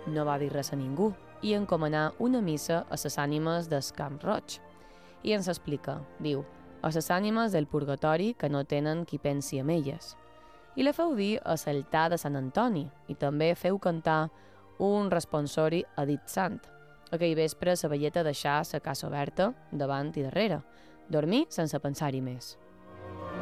no va dir res a ningú i encomanar una missa a les ànimes del Camp Roig. I ens explica, diu, a les ànimes del purgatori que no tenen qui pensi en elles. I la feu dir a l'altar de Sant Antoni i també feu cantar un responsori a dit sant. Aquell vespre la velleta deixà la casa oberta, davant i darrere. Dormir sense pensar-hi més.